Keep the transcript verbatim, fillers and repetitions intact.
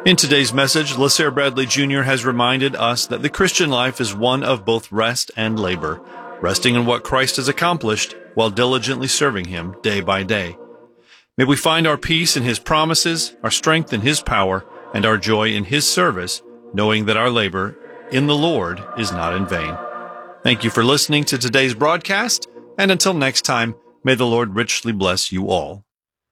In today's message, LaSare Bradley Junior has reminded us that the Christian life is one of both rest and labor, resting in what Christ has accomplished while diligently serving Him day by day. May we find our peace in His promises, our strength in His power, and our joy in His service, knowing that our labor in the Lord is not in vain. Thank you for listening to today's broadcast, and until next time, may the Lord richly bless you all.